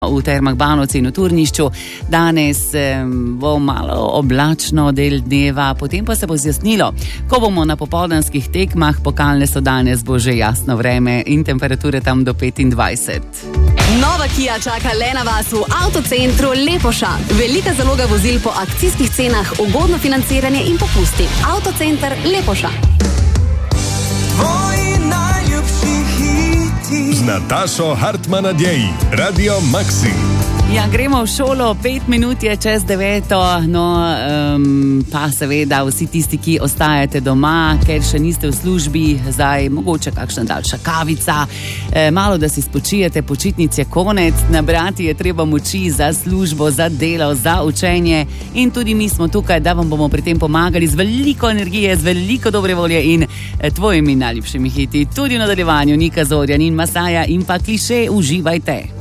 V Termah Banovci in v Turnišču. Danes bo malo oblačno del dneva, potem pa se bo zjasnilo. Ko bomo na popoldanskih tekmah, pokalne so danes, bo že jasno vreme in temperature tam do 25. Nova Kia čaka le na vas v Avtocentru Lepoša. Velika zaloga vozil po akcijskih cenah, ugodno financiranje in popusti. Avtocenter Lepoša. Z Natašo Hartman-Adjei, Radio Maxi. Ja, gremo v šolo, 5 minut je čez 9, pa seveda vsi tisti, ki ostajate doma, ker še niste v službi, zdaj mogoče kakšna daljša kavica, malo da si spočijete, počitnic je konec, nabrati je treba moči za službo, za delo, za učenje in tudi mi smo tukaj, da vam bomo pri tem pomagali z veliko energije, z veliko dobre volje in tvojimi najljubšimi hiti. Tudi v nadaljevanju Nika Zorjan in Masaja in pa Kliše, uživajte.